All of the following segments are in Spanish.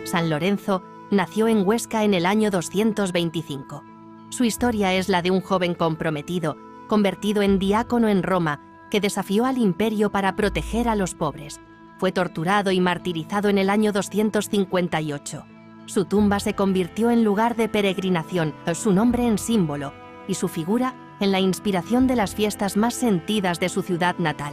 San Lorenzo nació en Huesca en el año 225. Su historia es la de un joven comprometido, convertido en diácono en Roma, que desafió al imperio para proteger a los pobres. Fue torturado y martirizado en el año 258. Su tumba se convirtió en lugar de peregrinación, su nombre en símbolo y su figura en la inspiración de las fiestas más sentidas de su ciudad natal.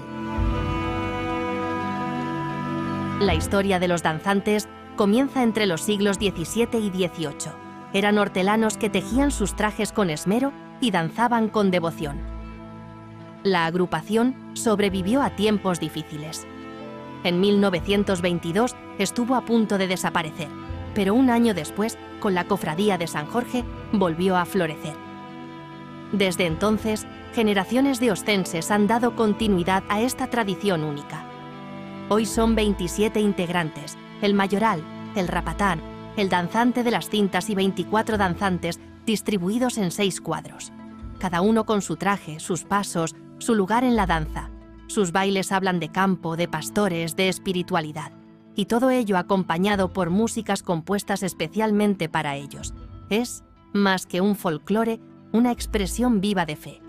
La historia de los danzantes comienza entre los siglos XVII y XVIII. Eran hortelanos que tejían sus trajes con esmero y danzaban con devoción. La agrupación sobrevivió a tiempos difíciles. En 1922 estuvo a punto de desaparecer, pero un año después, con la Cofradía de San Jorge, volvió a florecer. Desde entonces, generaciones de ostenses han dado continuidad a esta tradición única. Hoy son 27 integrantes, el mayoral, el rapatán, el danzante de las cintas y 24 danzantes distribuidos en 6 cuadros. Cada uno con su traje, sus pasos, su lugar en la danza. Sus bailes hablan de campo, de pastores, de espiritualidad. Y todo ello acompañado por músicas compuestas especialmente para ellos. Es, más que un folclore, una expresión viva de fe.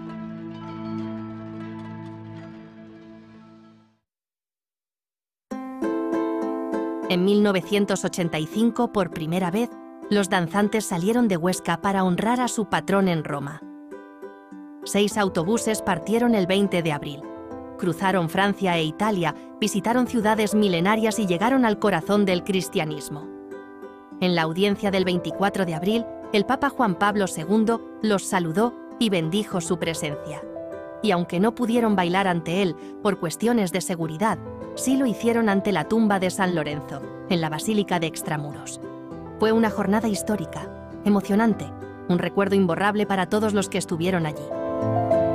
En 1985, por primera vez, los danzantes salieron de Huesca para honrar a su patrón en Roma. 6 autobuses partieron el 20 de abril. Cruzaron Francia e Italia, visitaron ciudades milenarias y llegaron al corazón del cristianismo. En la audiencia del 24 de abril, el Papa Juan Pablo II los saludó y bendijo su presencia. Y aunque no pudieron bailar ante él por cuestiones de seguridad, sí lo hicieron ante la tumba de San Lorenzo, en la Basílica de Extramuros. Fue una jornada histórica, emocionante, un recuerdo imborrable para todos los que estuvieron allí.